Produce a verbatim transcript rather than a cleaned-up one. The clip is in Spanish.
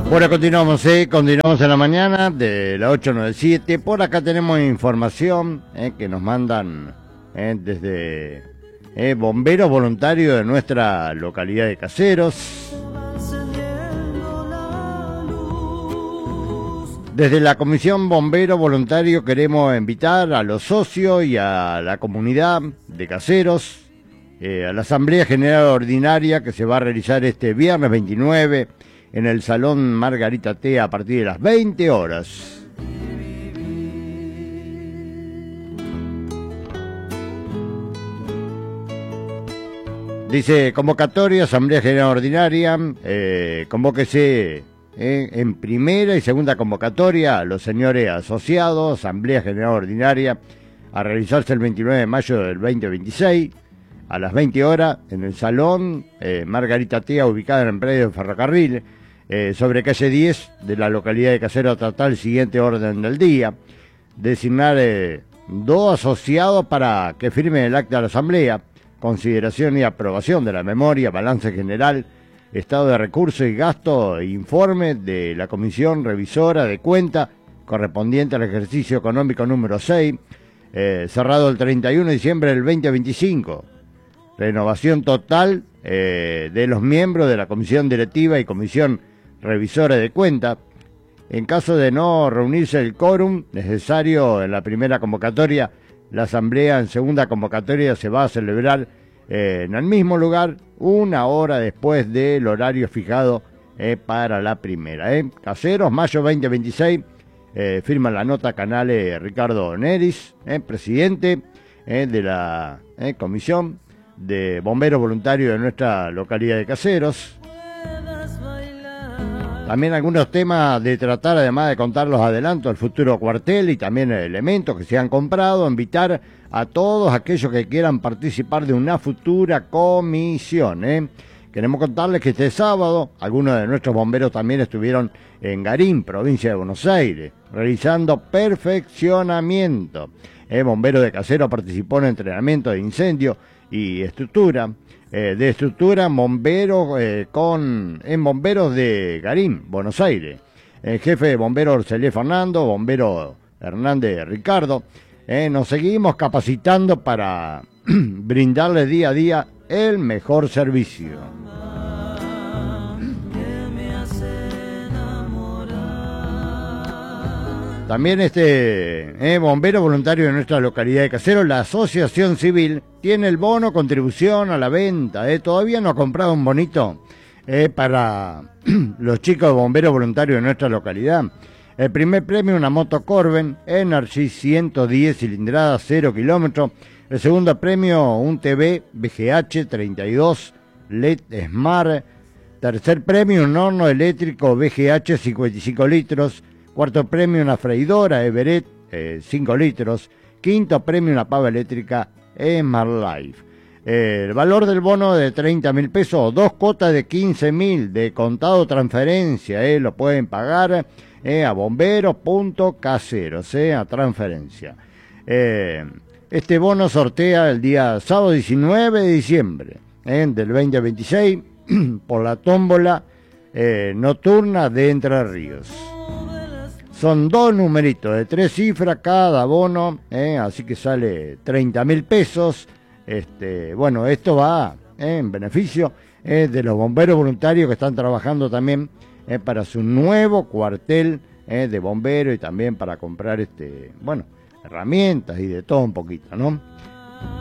Bueno, continuamos, ¿eh? Continuamos en la mañana de la ocho noventa y siete. Por acá tenemos información eh, que nos mandan eh, desde eh, bomberos voluntarios de nuestra localidad de Caseros. Desde la Comisión Bombero Voluntario queremos invitar a los socios y a la comunidad de Caseros eh, a la Asamblea General Ordinaria que se va a realizar este viernes veintinueve en el Salón Margarita T a partir de las veinte horas. Dice, convocatoria, Asamblea General Ordinaria, eh, convóquese eh, en primera y segunda convocatoria a los señores asociados, Asamblea General Ordinaria, a realizarse el veintinueve de mayo del veinte veintiséis, a las veinte horas, en el Salón eh, Margarita T, ubicada en el predio de ferrocarril, eh, sobre calle diez de la localidad de Caseros, a tratar el siguiente orden del día: designar eh, dos asociados para que firmen el acta de la Asamblea, consideración y aprobación de la memoria, balance general, estado de recursos y gasto e informe de la Comisión Revisora de Cuenta correspondiente al ejercicio económico número seis, eh, cerrado el treinta y uno de diciembre del veinte veinticinco. Renovación total eh, de los miembros de la Comisión Directiva y Comisión Revisora de Cuenta. En caso de no reunirse el quórum necesario en la primera convocatoria, la asamblea en segunda convocatoria se va a celebrar eh, en el mismo lugar, una hora después del horario fijado eh, para la primera. Eh. Caseros, mayo veinte veintiséis, eh, firma la nota Canales Ricardo Neris, eh, presidente eh, de la eh, Comisión de Bomberos Voluntarios de nuestra localidad de Caseros. También algunos temas de tratar, además de contar los adelantos del futuro cuartel y también elementos que se han comprado, invitar a todos aquellos que quieran participar de una futura comisión. ¿eh? Queremos contarles que este sábado algunos de nuestros bomberos también estuvieron en Garín, provincia de Buenos Aires, realizando perfeccionamiento. El bombero de Caseros participó en entrenamiento de incendio y estructura, eh, de estructura bomberos eh, con en bomberos de Garín, Buenos Aires. El jefe de bomberos Orcelé Fernando, bombero Hernández Ricardo, eh, nos seguimos capacitando para brindarle día a día el mejor servicio. También este eh, bombero voluntario de nuestra localidad de Caseros, la Asociación Civil, tiene el bono contribución a la venta. Eh, todavía no ha comprado un bonito eh, para los chicos bomberos voluntarios de nuestra localidad. El primer premio, una moto Corben Energy ciento diez cilindradas, cero kilómetros. El segundo premio, un T V V G H treinta y dos L E D Smart. Tercer premio, un horno eléctrico V G H cincuenta y cinco litros. Cuarto premio, una freidora Everett, eh, cinco litros. Quinto premio, una pava eléctrica Smart Life. Eh, el valor del bono de treinta mil pesos, dos cuotas de quince mil de contado transferencia. Eh, lo pueden pagar eh, a bomberos.caseros, eh, a transferencia. Eh, este bono sortea el día sábado diecinueve de diciembre eh, del veinte veintiséis por la tómbola eh, nocturna de Entre Ríos. Son dos numeritos de tres cifras cada bono, eh, así que sale treinta mil pesos. Este, bueno, esto va eh, en beneficio eh, de los bomberos voluntarios que están trabajando también eh, para su nuevo cuartel eh, de bomberos y también para comprar este, bueno, herramientas y de todo un poquito, ¿no?